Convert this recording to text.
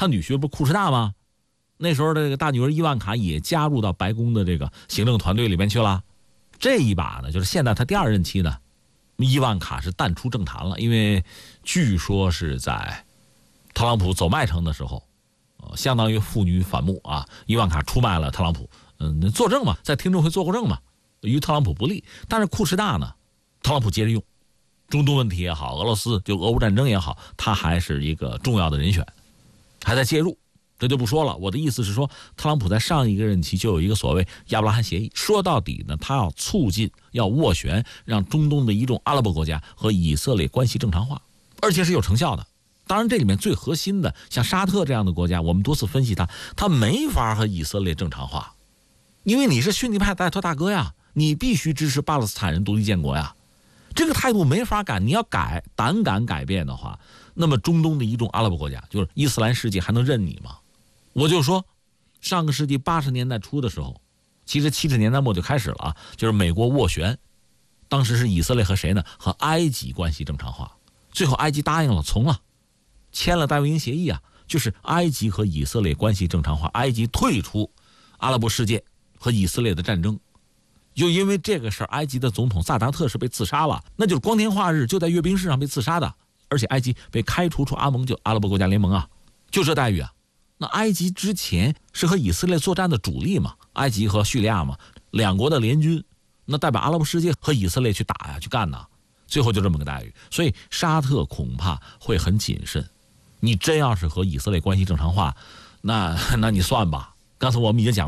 他女婿不库什纳吗？那时候的这个大女儿伊万卡也加入到白宫的这个行政团队里面去了。这一把呢，就是现在他第2任期呢，伊万卡是淡出政坛了，因为据说是在特朗普走麦城的时候，相当于妇女反目啊，伊万卡出卖了特朗普，作证嘛，在听证会做过证嘛，于特朗普不利。但是库什纳呢，特朗普接着用，中东问题也好，俄罗斯就俄乌战争也好，他还是一个重要的人选，还在介入。这就不说了，我的意思是说，特朗普在上一个任期就有一个所谓亚伯拉罕协议，说到底呢，他要促进、要斡旋，让中东的一众阿拉伯国家和以色列关系正常化，而且是有成效的。当然，这里面最核心的，像沙特这样的国家，我们多次分析他没法和以色列正常化，因为你是逊尼派带头大哥呀，你必须支持巴勒斯坦人独立建国呀，这个态度没法改。你要胆敢改变的话，那么中东的一众阿拉伯国家，就是伊斯兰世界，还能认你吗？我就说，上个世纪80年代初的时候，其实70年代末就开始了啊，就是美国斡旋，当时是以色列和谁呢？和埃及关系正常化，最后埃及答应了，从了，签了戴维营协议啊，就是埃及和以色列关系正常化，埃及退出阿拉伯世界和以色列的战争。就因为这个事儿，埃及的总统萨达特是被刺杀了，那就是光天化日就在阅兵式上被刺杀的，而且埃及被开除出阿盟，就阿拉伯国家联盟啊，就这待遇啊。那埃及之前是和以色列作战的主力嘛，埃及和叙利亚嘛，两国的联军，那代表阿拉伯世界和以色列去打呀，去干呐，最后就这么个待遇。所以沙特恐怕会很谨慎，你真要是和以色列关系正常化，那你算吧。刚才我们已经讲